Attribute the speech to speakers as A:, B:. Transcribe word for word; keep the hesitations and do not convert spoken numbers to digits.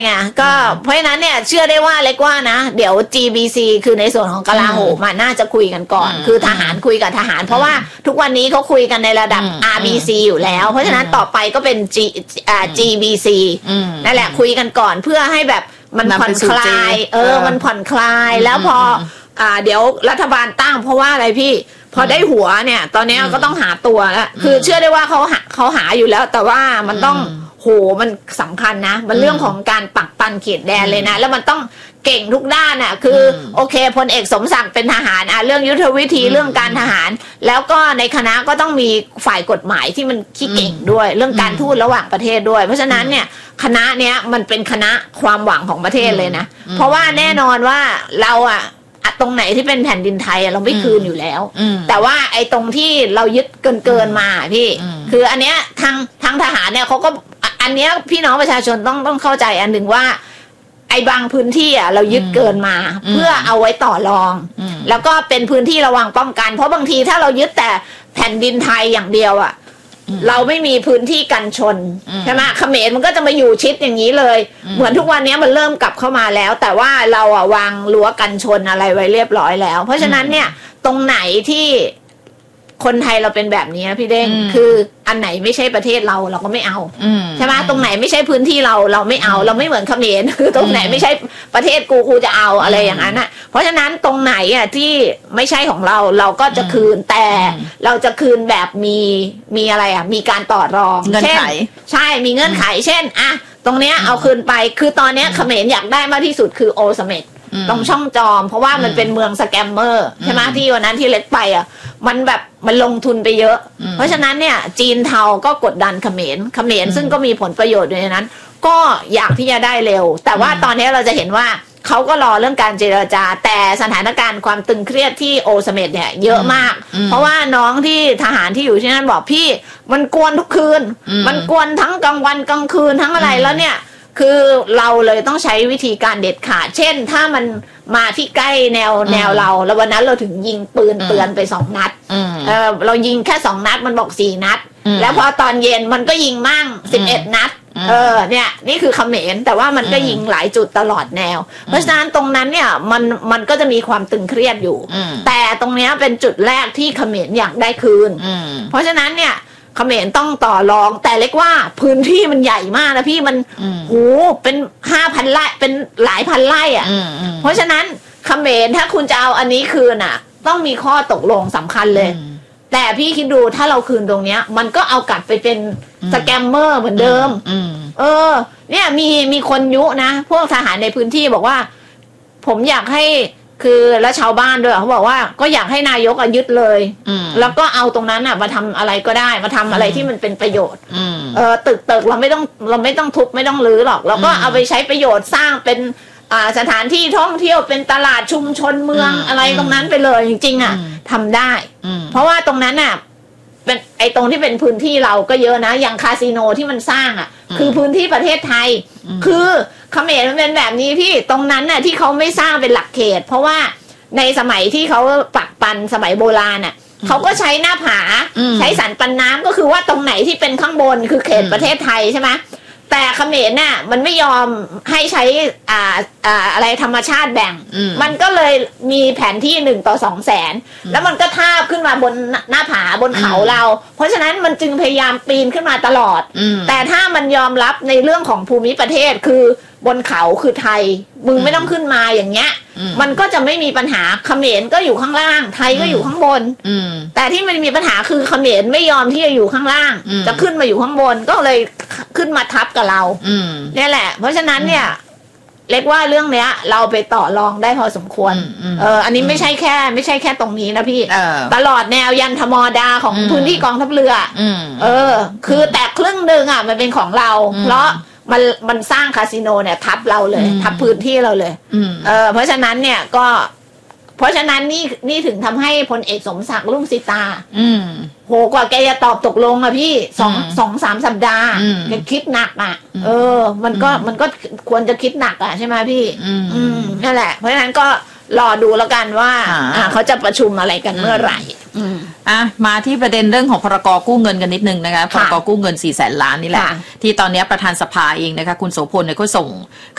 A: ไงก็เพราะฉะนั้นเนี่ยเชื่อได้ว่าเล็กว่านะเดี๋ยว จี บี ซี คือในส่วนของกลาโหมมันน่าจะคุยกันก่อนคือทหารคุยกับทหารเพราะว่าทุกวันนี้เขาคุยกันในระดับ อาร์ บี ซี อยู่แล้วเพราะฉะนั้นต่อไปก็เป็น G อ่า จี บี ซี นั่นแหละคุยกันก่อนเพื่อให้แบบมันผ่อนคลายเออมันผ่อนคลายแล้วพออ่าเดี๋ยวรัฐบาลตั้งเพราะว่าอะไรพี่พอได้หัวเนี่ยตอนนี้ก็ต้องหาตัวแล้วคือเชื่อได้ว่าเขาหาเขาหาอยู่แล้วแต่ว่ามันต้องโหมันสำคัญนะมันเรื่องของการปักปันเขตแดนเลยนะแล้วมันต้องเก่งทุกด้านอ่ะคือโอเคพลเอกสมศักดิ์เป็นทหารอ่ะเรื่องยุทธวิธีเรื่องการทหารแล้วก็ในคณะก็ต้องมีฝ่ายกฎหมายที่มันขี้เก่งด้วยเรื่องการทูตระหว่างประเทศด้วยเพราะฉะนั้นเนี่ยคณะเนี้ยมันเป็นคณะความหวังของประเทศเลยนะเพราะว่าแน่นอนว่าเราอ่ะตรงไหนที่เป็นแผ่นดินไทยเราไม่คืนอยู่แล้วแต่ว่าไอ้ตรงที่เรายึดเกินเกินมาพี่คืออันเนี้ยทางทางทหารเนี่ยเขาก็อันเนี้ยพี่น้องประชาชนต้องต้องเข้าใจอันหนึ่งว่าไอ้บางพื้นที่อ่ะเรายึดเกินมาเพื่อเอาไว้ต่อรองแล้วก็เป็นพื้นที่ระวังป้องกันเพราะบางทีถ้าเรายึดแต่แผ่นดินไทยอย่างเดียวอ่ะเราไม่มีพื้นที่กันชนใช่ไหมเขมรมันก็จะมาอยู่ชิดอย่างนี้เลยเหมือนทุกวันนี้มันเริ่มกลับเข้ามาแล้วแต่ว่าเราอ่ะวางรั้วกันชนอะไรไว้เรียบร้อยแล้วเพราะฉะนั้นเนี่ยตรงไหนที่คนไทยเราเป็นแบบนี้นะพี่เด้งคืออันไหนไม่ใช่ประเทศเราเราก็ไม่เอาใช่ไหมตรงไหนไม่ใช่พื้นที่เราเราไม่เอาเราไม่เหมือนเขมรคือตรงไหนไม่ใช่ประเทศกูกูจะเอาอะไรอย่างนั้นอ่ะเพราะฉะนั้นตรงไหนอ่ะที่ไม่ใช่ของเราเราก็จะคืนแต่เราจะคืนแบบมีมีอะไรอ่ะมีการต่อรอง
B: เงื่อนไข
A: ใช่มีเงื่อนไขเช่นอ่ะตรงเนี้ยเอาคืนไปคือตอนเนี้ยเขมรอยากได้มากที่สุดคือโอเสเม็ดตรงช่องจอมเพราะว่ามันเป็นเมืองสแกมเมอร์ใช่ไหมที่วันนั้นที่เล็กไปอ่ะมันแบบมันลงทุนไปเยอะเพราะฉะนั้นเนี่ยจีนเทาก็กดดันเขมรเขมรซึ่งก็มีผลประโยชน์ในนั้นก็อยากที่จะได้เร็วแต่ว่าตอนนี้เราจะเห็นว่าเขาก็รอเรื่องการเจรจาแต่สถานการณ์ความตึงเครียดที่โอเสเม็ดเนี่ยเยอะมากเพราะว่าน้องที่ทหารที่อยู่ที่นั่นบอกพี่มันกวนทุกคืนมันกวนทั้งกลางวันกลางคืนทั้งอะไรแล้วเนี่ยคือเราเลยต้องใช้วิธีการเด็ดขาดเช่นถ้ามันมาที่ใกล้แนวแนวเราแล้ววันนั้นเราถึงยิงปืนเตือนไปสองนัดเออเรายิงแค่สองนัดมันบอกสี่นัดแล้วพอตอนเย็นมันก็ยิงมั่งสิบเอ็ดนัดเออเนี่ยนี่คือเขมรแต่ว่ามันก็ยิงหลายจุดตลอดแนวเพราะฉะนั้นตรงนั้นเนี่ยมันมันก็จะมีความตึงเครียดอยู่แต่ตรงเนี้ยเป็นจุดแรกที่เขมรอยากได้คืนเพราะฉะนั้นเนี่ยเขมรต้องต่อรองแต่เล็กว่าพื้นที่มันใหญ่มากนะพี่มันโหเป็นห้าพันไร่เป็นหลายพันไร่อ่ะเพราะฉะนั้นเขมรถ้าคุณจะเอาอันนี้คืนอ่ะต้องมีข้อตกลงสำคัญเลยแต่พี่คิดดูถ้าเราคืนตรงเนี้ยมันก็เอากลับไปเป็นสแกมเมอร์เหมือนเดิมเออเนี่ยมีมีคนยุนะพวกทหารในพื้นที่บอกว่าผมอยากให้คือแล้วชาวบ้านด้วยเขาบอกว่าก็อยากให้นายกยึดเลยแล้วก็เอาตรงนั้นอ่ะมาทำอะไรก็ได้มาทำอะไรที่มันเป็นประโยชน์เออตึกตึกเราไม่ต้องเราไม่ต้องทุบไม่ต้องรื้อหรอกเราก็เอาไปใช้ประโยชน์สร้างเป็นอ่าสถานที่ท่องเที่ยวเป็นตลาดชุมชนเมืองอะไรตรงนั้นไปเลยจริงๆอ่ะทำได้เพราะว่าตรงนั้นอ่ะเป็นไอตรงที่เป็นพื้นที่เราก็เยอะนะอย่างคาสิโนที่มันสร้างอ่ะคือพื้นที่ประเทศไทยคือเขมรมันเป็นแบบนี้พี่ตรงนั้นน่ะที่เขาไม่สร้างเป็นหลักเขตเพราะว่าในสมัยที่เขาปักปันสมัยโบราณน่ะเขาก็ใช้หน้าผาใช้สันปันน้ำก็คือว่าตรงไหนที่เป็นข้างบนคือเขตประเทศไทยใช่ไหมแต่เขมรน่ะมันไม่ยอมให้ใช้อ่าอ่าอะไรธรรมชาติแบ่งมันก็เลยมีแผนที่หนึ่งต่อสองแสนแล้วมันก็ทาบขึ้นมาบนหน้าผาบนเขาเราเพราะฉะนั้นมันจึงพยายามปีนขึ้นมาตลอดแต่ถ้ามันยอมรับในเรื่องของภูมิประเทศคือบนเขาคือไทยมึงไม่ต้องขึ้นมาอย่างเงี้ยมันก็จะไม่มีปัญหาเขมรก็อยู่ข้างล่างไทยก็อยู่ข้างบนแต่ที่มันมีปัญหาคือเขมรไม่ยอมที่จะอยู่ข้างล่างจะขึ้นมาอยู่ข้างบนก็เลยขึ้นมาทับกับเราเนี่ยแหละเพราะฉะนั้นเนี่ยเล็กว่าเรื่องเนี้ยเราไปต่อรองได้พอสมควรเอออันนี้ไม่ใช่แค่ไม่ใช่แค่ตรงนี้นะพี่ตลอดแนวยันธมดาของพื้นที่กองทัพเรือเออคือแต่ครึ่งหนึ่งอ่ะมันเป็นของเราเพราะมันมันสร้างคาสิโนเนี่ยทับเราเลยทับพื้นที่เราเลยเออเพราะฉะนั้นเนี่ยก็เพราะฉะนั้นนี่นี่ถึงทำให้พลเอกสมศักดิ์รุ่งสิตาโหกว่าแกจะตอบตกลงอะพี่สองสองสามสัปดาห์แกคิดหนักอะเออมันก็มันก็ควรจะคิดหนักอะใช่ไหมพี่อืมนั่นแหละเพราะฉะนั้นก็รอดูแล้วกันว่าเขาจะประชุมอะไรกันเมื่อไหร่
B: อ่ะมาที่ประเด็นเรื่องของพรกกู้เงินกันนิดนึงนะคะพรกกู้เงินสี่แสนล้านนี่แหละที่ตอนนี้ประธานสภาเองนะคะคุณโสพลเนี่ยก็ส่ง